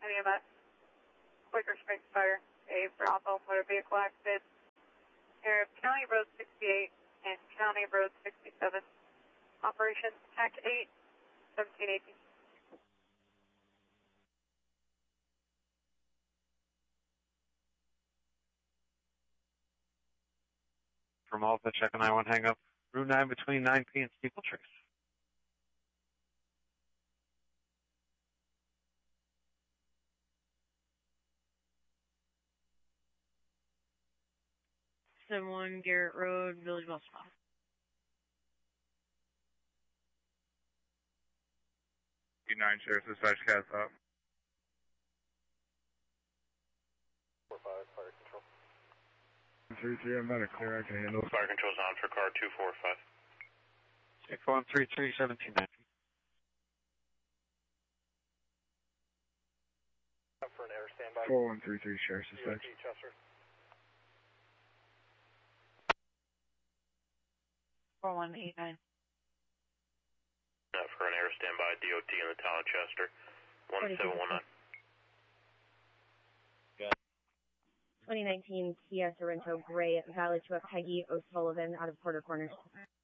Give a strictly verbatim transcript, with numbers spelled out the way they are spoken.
E M S. Quick restraint fire. A Bravo motor vehicle accident. Area of County Road sixty-eight and County Road sixty-seven. Operation Act eight, seventeen eighteen. From Alpha, check on I one hang up. Route nine between nine P and Steeple Trace. seven one Garrett Road, Village West. E nine Sheriff's Dispatch, Cats up. four five, fire control. three three, I'm not a clear, I can handle. Fire control's on for car two four five. six one three three, seventeen ninety. Up for an air standby. four one three three, Sheriff's Dispatch. Chester. four one eight nine. Up for an air standby, D O T in the town of Chester. one seven one nine. twenty nineteen Kia Sorrento Gray, valid to a Peggy O'Sullivan out of Porter Corners.